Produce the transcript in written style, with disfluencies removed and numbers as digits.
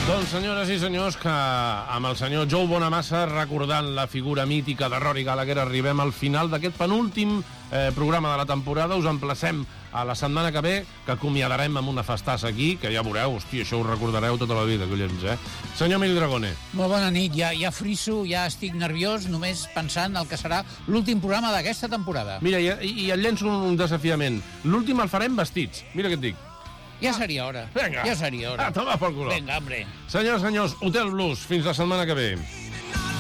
Doncs, senyores i senyors, que amb el senyor Joe Bonamassa recordant la figura mítica de Rory Gallagher arribem al final d'aquest penúltim programa de la temporada. Us emplacem a la setmana que ve, que acomiadarem amb una festassa aquí, que ja veureu, hòstia, això ho recordareu tota la vida, collons, Senyor Emili Dragone. Molt bona nit, ja friso, ja estic nerviós, només pensant el que serà l'últim programa d'aquesta temporada. Mira, i et llenço un desafiament. L'últim el farem vestits, mira què et dic. Ja seria hora. Vinga. Ja seria hora. Toma pel culo. Vinga, hombre. Senyors, Hotel Blues, fins la setmana que ve.